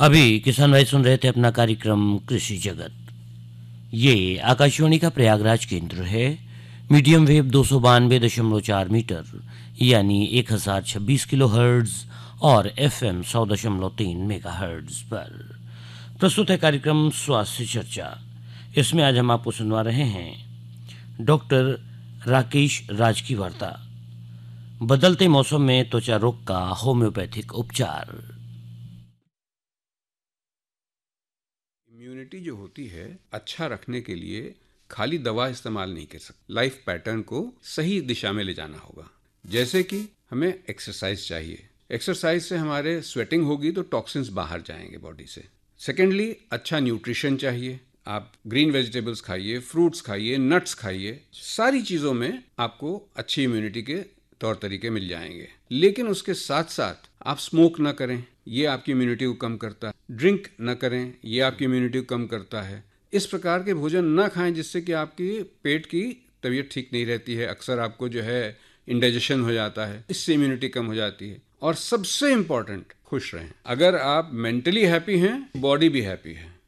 अभी किसान भाई सुन रहे थे अपना कार्यक्रम कृषि जगत। ये आकाशवाणी का प्रयागराज केंद्र है। मीडियम वेव 292.4 मीटर यानी 1026 किलो हर्ट्ज और एफएम 100.3 मेगा हर्ट्ज पर प्रस्तुत है कार्यक्रम स्वास्थ्य चर्चा। इसमें आज हम आपको सुनवा रहे हैं डॉक्टर राकेश राज की वार्ता, बदलते मौसम में त्वचा रोग का होम्योपैथिक उपचार। इम्यूनिटी जो होती है अच्छा रखने के लिए खाली दवा इस्तेमाल नहीं कर सकते, लाइफ पैटर्न को सही दिशा में ले जाना होगा। जैसे कि हमें एक्सरसाइज चाहिए, एक्सरसाइज से हमारे स्वेटिंग होगी तो टॉक्सिन्स बाहर जाएंगे बॉडी से। सेकेंडली अच्छा न्यूट्रिशन चाहिए, आप ग्रीन वेजिटेबल्स खाइए, फ्रूट्स खाइए, नट्स खाइए, सारी चीज़ों में आपको अच्छी इम्यूनिटी के तौर तरीके मिल जाएंगे। लेकिन उसके साथ साथ आप स्मोक ना करें, ये आपकी इम्यूनिटी को कम करता है। ड्रिंक ना करें, ये आपकी इम्यूनिटी को कम करता है। इस प्रकार के भोजन ना खाएं जिससे कि आपकी पेट की तबीयत ठीक नहीं रहती है। अक्सर आपको जो है इंडाइजेशन हो जाता है, इससे इम्यूनिटी कम हो जाती है। और सबसे इम्पॉर्टेंट, खुश रहें। अगर आप मेंटली हैप्पी हैं, बॉडी भी हैप्पी है।